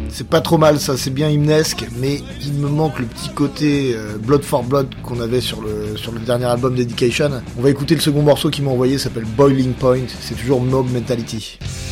C'est pas trop mal ça, c'est bien hymnesque, mais il me manque le petit côté Blood for Blood qu'on avait sur le dernier album Dedication. On va écouter le second morceau qu'il m'a envoyé, ça s'appelle Boiling Point, c'est toujours Mob Mentality.